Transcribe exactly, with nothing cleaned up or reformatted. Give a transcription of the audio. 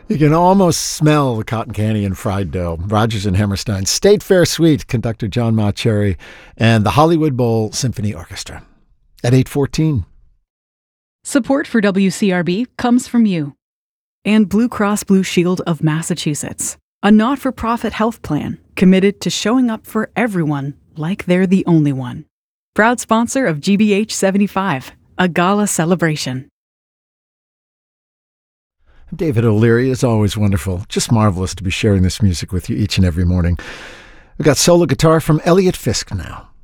You can almost smell the cotton candy and fried dough. Rodgers and Hammerstein, State Fair Suite, conductor John Mauceri, and the Hollywood Bowl Symphony Orchestra. At eight fourteen. Support for W C R B comes from you. And Blue Cross Blue Shield of Massachusetts, a not-for-profit health plan committed to showing up for everyone like they're the only one. Proud sponsor of G B H seventy-five, a gala celebration. David O'Leary, is always wonderful. Just marvelous to be sharing this music with you each and every morning. We've got solo guitar from Elliot Fisk now.